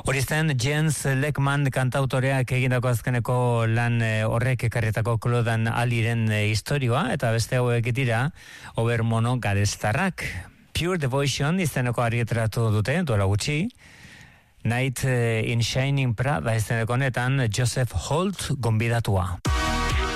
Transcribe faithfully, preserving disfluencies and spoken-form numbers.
Hori zen Jens Lekman kantautoreak egindako azkeneko lan horrek ekarretako Klodan Aliren historioa, eta beste hauek dira Ober Mono Gadestarrak. Pure Devotion izeneko argitaratu dute, duela gutxi. Night in Shining Prada izeneko honetan Joseph Holt gonbidatua.